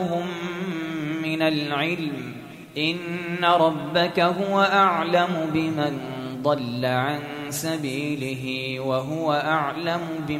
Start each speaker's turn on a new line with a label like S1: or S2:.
S1: هم من العلم إن ربك هو أعلم بمن ضل عن سبيله وهو أعلم